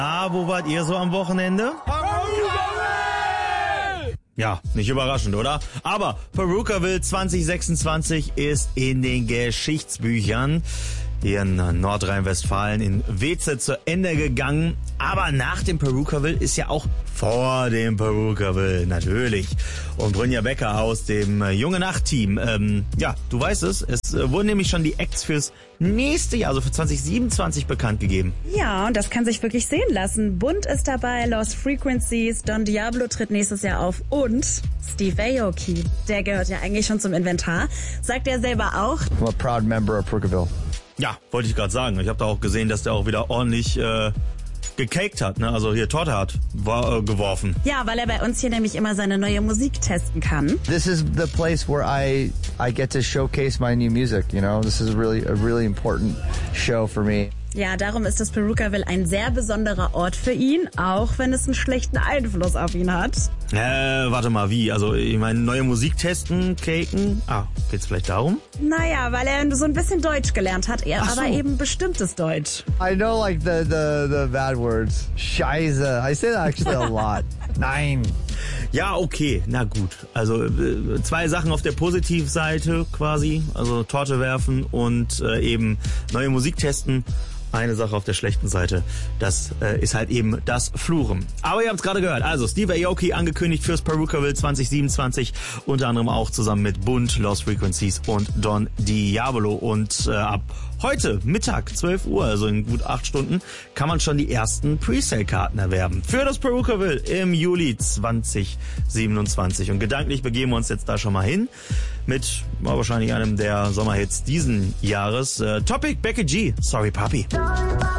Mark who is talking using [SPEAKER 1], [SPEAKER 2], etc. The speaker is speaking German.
[SPEAKER 1] Wo wart ihr so am Wochenende? Ja, nicht überraschend, oder? Aber Perukaville 2026 ist in den Geschichtsbüchern hier in Nordrhein-Westfalen in Weeze zu Ende gegangen. Aber nach dem Perukaville ist ja auch vor dem Perukaville, natürlich. Und Brynja Becker aus dem Junge Nacht-Team. Ja, du weißt es wurden nämlich schon die Acts fürs nächste Jahr, also für 2027 bekannt gegeben.
[SPEAKER 2] Ja, und das kann sich wirklich sehen lassen. Bunt ist dabei, Lost Frequencies, Don Diablo tritt nächstes Jahr auf und Steve Aoki. Der gehört ja eigentlich schon zum Inventar. Sagt er selber auch.
[SPEAKER 3] I'm a proud member of Perukaville.
[SPEAKER 1] Ja, wollte ich gerade sagen. Ich habe da auch gesehen, dass der auch wieder ordentlich gecaked hat, ne? Also hier Torte hat geworfen.
[SPEAKER 2] Ja, weil er bei uns hier nämlich immer seine neue Musik testen kann.
[SPEAKER 3] This is the place where I get to showcase my new music, you know? This is a really important show for me.
[SPEAKER 2] Ja, darum ist das Perukaville ein sehr besonderer Ort für ihn, auch wenn es einen schlechten Einfluss auf ihn hat.
[SPEAKER 1] Warte mal, wie? Also, ich meine, neue Musik testen, caken? Geht's vielleicht darum?
[SPEAKER 2] Naja, weil er so ein bisschen Deutsch gelernt hat, aber eben bestimmtes Deutsch.
[SPEAKER 3] I know like the bad words. Scheiße. I say that actually a lot. Nein.
[SPEAKER 1] Ja, okay, na gut. Also 2 Sachen auf der Positivseite quasi, also Torte werfen und eben neue Musik testen. Eine Sache auf der schlechten Seite, das ist halt eben das Fluchen. Aber ihr habt es gerade gehört, also Steve Aoki angekündigt fürs Perukaville 2027, unter anderem auch zusammen mit Bunt, Lost Frequencies und Don Diablo. Und ab heute Mittag, 12 Uhr, also in gut 8 Stunden, kann man schon die ersten Presale-Karten erwerben für das Perukaville im Juli 2027. Und gedanklich begeben wir uns jetzt da schon mal hin mit wahrscheinlich einem der Sommerhits diesen Jahres. Topic, Becky G, Sorry Papi.